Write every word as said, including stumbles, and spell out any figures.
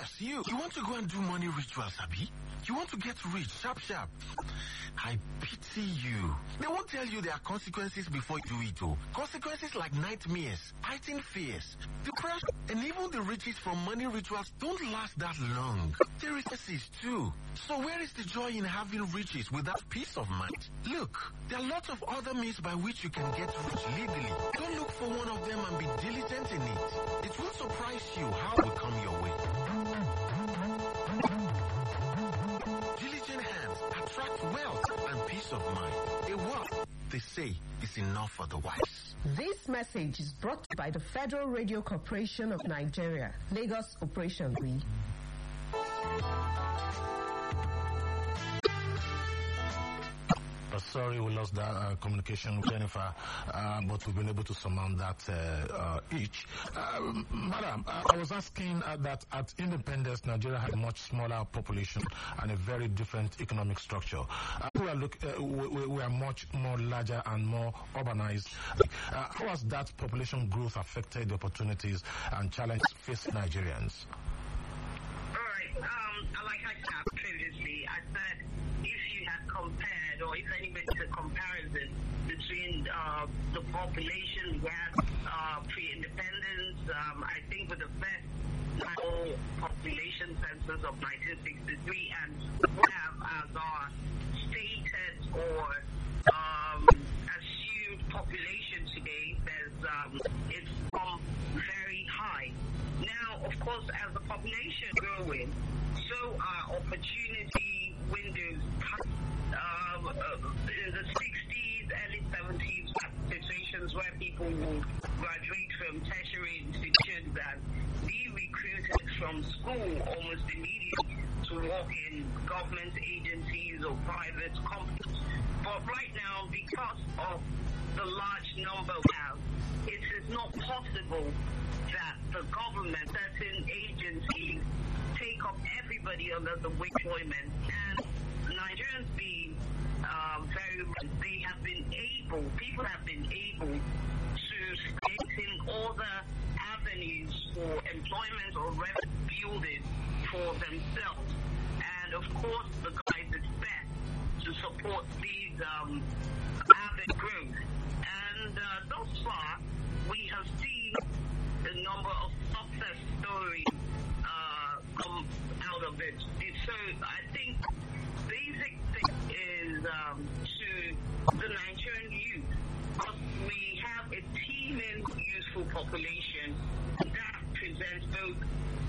Yes, you. You want to go and do money rituals, Abi? You want to get rich, sharp, sharp. I pity you. They won't tell you there are consequences before you do it, oh. Consequences like nightmares, heightened fears, depression, and even the riches from money rituals don't last that long. There is disease too. So where is the joy in having riches without peace of mind? Look, there are lots of other means by which you can get rich legally. Don't look for one of them and be diligent in it. It will surprise you how it will come your way. Diligent hands attract wealth and peace of mind. A word, they say, is enough for the wise. This message is brought to you by the Federal Radio Corporation of Nigeria, Lagos Operation three. Sorry, we lost that uh, communication with Jennifer, uh, but we've been able to surmount that uh, uh, each. Uh, Madam, uh, I was asking uh, that at independence, Nigeria had a much smaller population and a very different economic structure. Uh, we, are look, uh, we, we are much more larger and more urbanized. Uh, how has that population growth affected the opportunities and challenges facing Nigerians? All right. Um, like I said previously, I said if you had compared, or if anybody did a comparison between uh, the population we had uh, pre-independence, um, I think with the first national population census of nineteen sixty-three and we have as our stated or um, assumed population today, there's um, it's come very high. Now, of course, as the population growing, so are opportunity windows. Um, uh, in the sixties, early seventies, situations where people will graduate from tertiary institutions and be recruited from school almost immediately to work in government agencies or private companies. But right now, because of the large number we have, it is not possible that the government, certain agencies, take up everybody under the employment. And Nigerians being um, very, they have been able, people have been able to state in all the avenues for employment or revenue building for themselves. And of course, the guys is best to support these um, avid growth. And uh, thus far, we have seen the number of success stories uh, come out of it. So I think basic thing is um, to the Nigerian youth, because we have a teeming youthful population that presents both